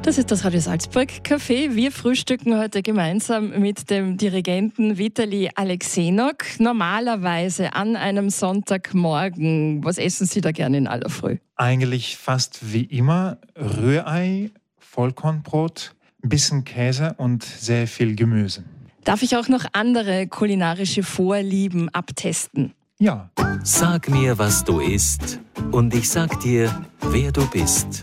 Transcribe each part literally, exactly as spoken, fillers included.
Das ist das Radio Salzburg Café. Wir frühstücken heute gemeinsam mit dem Dirigenten Vitali Alexenok. Normalerweise an einem Sonntagmorgen, was essen Sie da gerne in aller Früh? Eigentlich fast wie immer Rührei, Vollkornbrot, ein bisschen Käse und sehr viel Gemüse. Darf ich auch noch andere kulinarische Vorlieben abtesten? Ja. Sag mir, was du isst, und ich sag dir, wer du bist.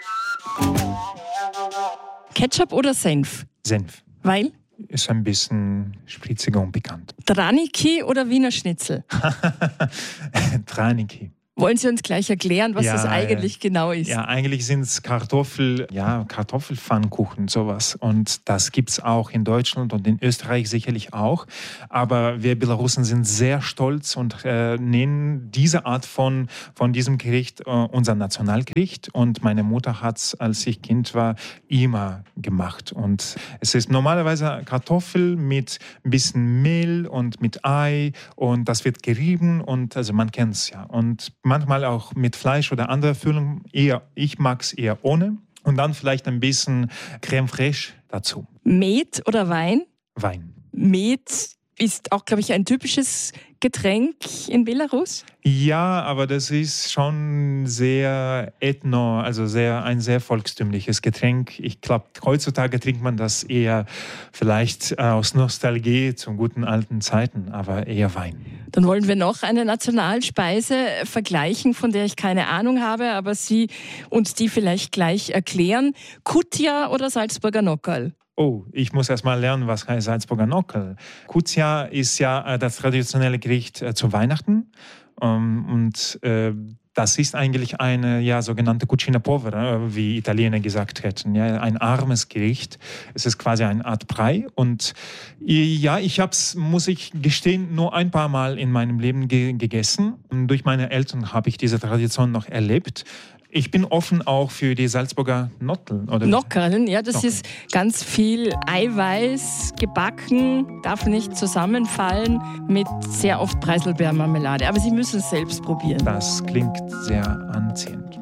Ketchup oder Senf? Senf. Weil? Ist ein bisschen spritziger und bekannt. Draniki oder Wiener Schnitzel? Draniki. Wollen Sie uns gleich erklären, was ja, das eigentlich ja. genau ist? Ja, eigentlich sind es Kartoffel, ja, Kartoffelpfannkuchen, sowas. Und das gibt es auch in Deutschland und in Österreich sicherlich auch. Aber wir Belarusen sind sehr stolz und äh, nennen diese Art von, von diesem Gericht äh, unser Nationalgericht. Und meine Mutter hat es, als ich Kind war, immer gemacht. Und es ist normalerweise Kartoffel mit ein bisschen Mehl und mit Ei. Und das wird gerieben und also man kennt es ja. Und manchmal auch mit Fleisch oder anderer Füllung. Eher, ich mag es eher ohne. Und dann vielleicht ein bisschen Crème fraîche dazu. Met oder Wein? Wein. Met ist auch, glaube ich, ein typisches Getränk in Belarus? Ja, aber das ist schon sehr ethno, also sehr, ein sehr volkstümliches Getränk. Ich glaube, heutzutage trinkt man das eher vielleicht aus Nostalgie zu guten alten Zeiten, aber eher Wein. Dann wollen wir noch eine Nationalspeise vergleichen, von der ich keine Ahnung habe, aber Sie uns die vielleicht gleich erklären. Kutja oder Salzburger Nockerl? Oh, ich muss erst mal lernen, was heißt Salzburger Nockerl. Kutja ist ja das traditionelle Gericht äh, zu Weihnachten. Ähm, und äh, das ist eigentlich eine ja, sogenannte Cucina povera, wie Italiener gesagt hätten. Ja, ein armes Gericht. Es ist quasi eine Art Brei. Und ja, ich habe es, muss ich gestehen, nur ein paar Mal in meinem Leben ge- gegessen. Und durch meine Eltern habe ich diese Tradition noch erlebt. Ich bin offen auch für die Salzburger Nockerl. Oder? Nockerl, ja, das Nockerl. ist ganz viel Eiweiß, gebacken, darf nicht zusammenfallen mit sehr oft Preiselbeermarmelade. Aber Sie müssen es selbst probieren. Das klingt sehr anziehend.